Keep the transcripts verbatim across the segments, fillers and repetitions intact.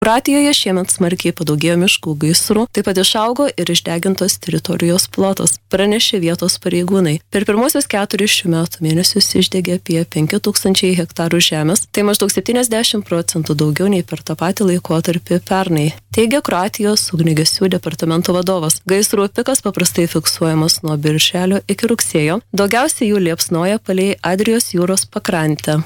Kroatijoje šiemet smarkiai padaugėjo miškų gaisrų, taip pat išaugo ir išdegintos teritorijos plotas, pranešė vietos pareigūnai. Per pirmosius keturis šių metų mėnesius išdegė apie penki tūkstančiai hektarų žemės, tai maždaug septyniasdešimt procentų daugiau nei per tą patį laikotarpį pernai, teigia Kroatijos ugniagesių departamento vadovas. Gaisrų pikas paprastai fiksuojamas nuo birželio iki rugsėjo, daugiausiai jų liepsnoja palei Adrijos jūros pakrantę.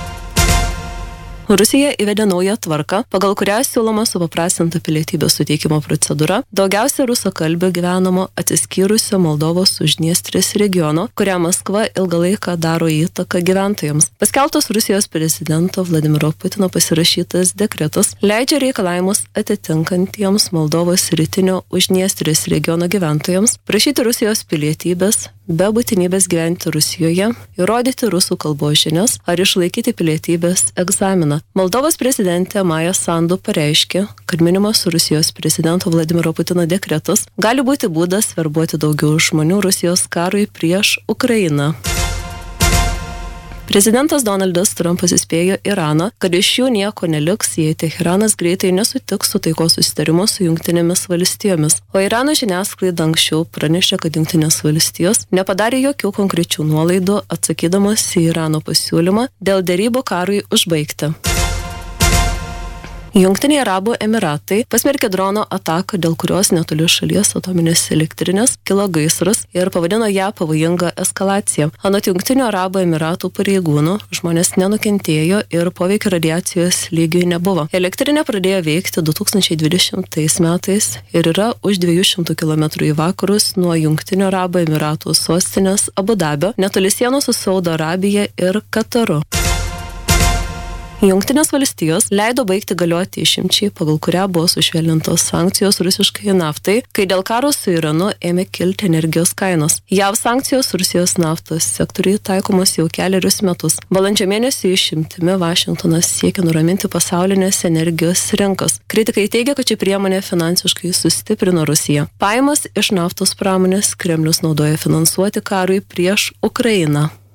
Rusija įvedė naują tvarką, pagal kurią siūloma supaprastinta pilietybės suteikimo procedūra daugiausia rusakalbio gyvenamo atsiskyrusio Moldovos Uždniestrės regiono, kurią Maskva ilgą laiką daro įtaką gyventojams. Paskelbtas Rusijos prezidento Vladimiro Putino pasirašytas dekretas leidžia reikalavimus atitinkantiems Moldovos rytinio Uždniestrės regiono gyventojams prašyti Rusijos pilietybės be būtinybės gyventi Rusijoje, įrodyti rusų kalbos žinias ar išlaikyti pilietybės egzaminą. Moldovos prezidentė Maja Sandu pareiškė, kad minimas Rusijos prezidento Vladimiro Putino dekretas gali būti būdas verbuoti daugiau žmonių Rusijos karui prieš Ukrainą. Prezidentas Donaldas Trumpas įspėjo Iraną, kad iš jų nieko neliks, jei Teheranas greitai nesutiks su taikos susitarimu su Jungtinėmis valstijomis. O Irano žiniasklaida anksčiau pranešė, kad Jungtinės valstijos nepadarė jokių konkrečių nuolaidų atsakydamas į Irano pasiūlymą dėl derybų karui užbaigti. Jungtiniai Arabų Emiratai pasmerkė drono ataką, dėl kurios netoli šalies atominės elektrinės kilo gaisras ir pavadino ją pavojinga eskalacija. Anot Jungtinių Arabų Emiratų pareigūnų, žmonės nenukentėjo ir poveikio radiacijos lygiui nebuvo. Elektrinė pradėjo veikti du tūkstančiai dvidešimtais metais ir yra už dviejų šimtų kilometrų į vakarus nuo Jungtinių Arabų Emiratų sostinės Abu Dabio, netoli sienos su Saudo Arabija ir Kataru. Jungtinės valstijos leido baigti galioti išimčiai, pagal kurią buvo sušvelnintos sankcijos rusiškai naftai, kai dėl karo su Iranu ėmė kilti energijos kainos. J A V sankcijos Rusijos naftos sektoriui taikomos jau keliarius metus. Balandžio mėnesį išimtimi Vašingtonas siekia nuraminti pasaulinės energijos rinkas. Kritikai teigia, kad ši priemonė finansiškai sustiprino Rusiją. Pajamas iš naftos pramonės Kremlius naudoja finansuoti karui prieš Ukrainą.